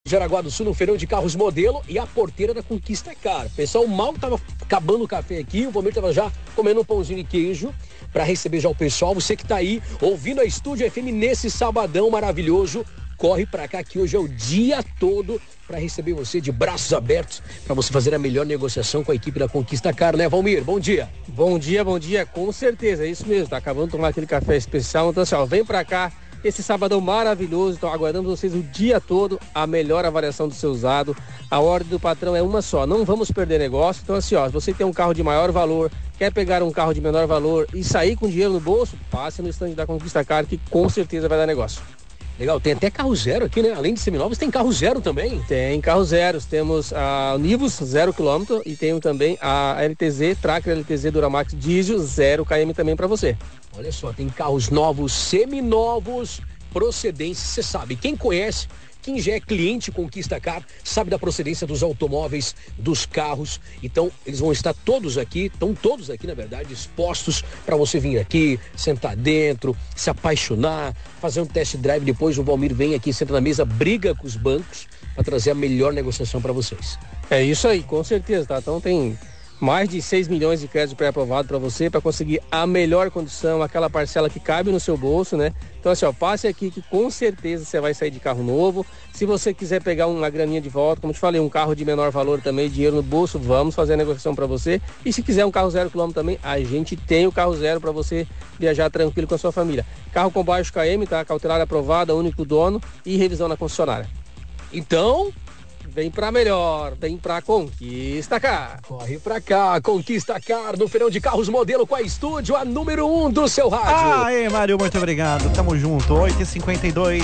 Jaraguá do Sul, no feirão de carros modelo e a porteira da Conquista Car. O pessoal mal tava acabando o café aqui, o Valmir tava já comendo um pãozinho de queijo para receber já o pessoal. Você que tá aí ouvindo a Estúdio FM nesse sabadão maravilhoso, corre pra cá que hoje é o dia todo para receber você de braços abertos para você fazer a melhor negociação com a equipe da Conquista Car, né, Valmir? Bom dia. Bom dia, com certeza, é isso mesmo, tá acabando de tomar aquele café especial, então assim, ó, vem pra cá, esse sabadão maravilhoso, então aguardando vocês o dia todo, a melhor avaliação do seu usado, a ordem do patrão é uma só, não vamos perder negócio, então assim, ó, se você tem um carro de maior valor, quer pegar um carro de menor valor e sair com dinheiro no bolso, passe no estande da Conquista Car que com certeza vai dar negócio. Legal, tem até carro zero aqui, né? Além de seminovos, tem carro zero também? Tem carro zeros, temos a Nivus 0 km e tem também a LTZ, Tracker LTZ Duramax Diesel 0 km também para você. Olha só, tem carros novos, seminovos, procedência, você sabe, quem conhece, quem já é cliente Conquista Car, sabe da procedência dos automóveis, dos carros. Então, eles vão estar todos aqui, estão todos aqui, na verdade, expostos para você vir aqui, sentar dentro, se apaixonar, fazer um test drive. Depois o Valmir vem aqui, senta na mesa, briga com os bancos para trazer a melhor negociação para vocês. É isso aí, com certeza, tá? Então tem mais de 6 milhões de crédito pré-aprovado para você, para conseguir a melhor condição, aquela parcela que cabe no seu bolso, né? Então assim, ó, passe aqui que com certeza você vai sair de carro novo. Se você quiser pegar uma graninha de volta, como te falei, um carro de menor valor também, dinheiro no bolso, vamos fazer a negociação para você. E se quiser um carro 0 km também, a gente tem o carro zero para você viajar tranquilo com a sua família. Carro com baixo KM, tá? Cautelar aprovada, único dono e revisão na concessionária. Então, vem pra melhor, vem pra Conquista Car. Corre pra cá, Conquista Car, no feirão de carros modelo com a Estúdio, a número 1 do seu rádio. Aê, Mário, muito obrigado. Tamo junto, 8h52.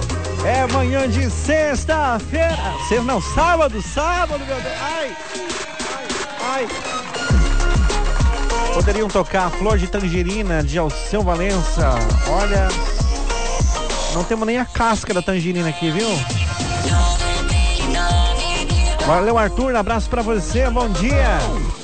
É manhã de sexta-feira. Não, sábado, meu Deus. Ai. Poderiam tocar Flor de Tangerina, de Alceu Valença. Olha, não temos nem a casca da tangerina aqui, viu? Valeu, Arthur, abraço pra você, bom dia.